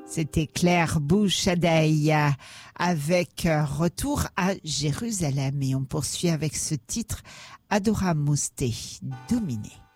C'était Claire Bouchadei avec Retour à Jérusalem et on poursuit avec ce titre Adoramus te Domine.